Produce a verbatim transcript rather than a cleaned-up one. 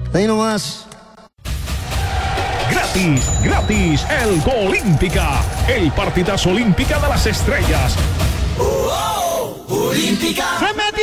Ahí nomás. Gratis, gratis, el Olímpica, el partidazo Olímpica de las estrellas. ¡Oh, oh! ¡Olímpica! Se metió